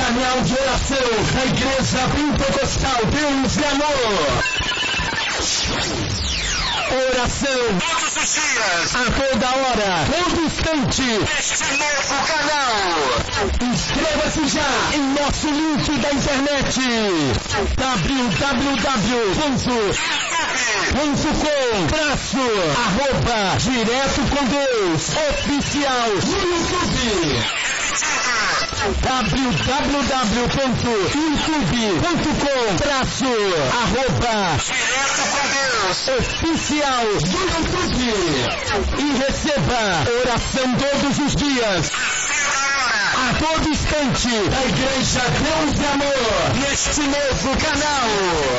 canal de oração da Igreja Pentecostal Deus e Amor. Oração todos os dias, a toda hora, todo instante, neste novo canal. Inscreva-se já em nosso link da internet www.youtube.com/direto com Deus oficial no YouTube. www.youtube.com/direto com Deus oficial no YouTube. E receba oração todos os dias, a todo instante, da Igreja Deus e Amor, neste novo canal.